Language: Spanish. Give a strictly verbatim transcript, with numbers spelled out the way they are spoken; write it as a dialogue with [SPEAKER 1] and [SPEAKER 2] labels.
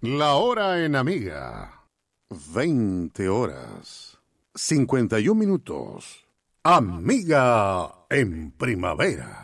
[SPEAKER 1] La hora en Amiga. veinte horas. cincuenta y un minutos. Amiga en primavera.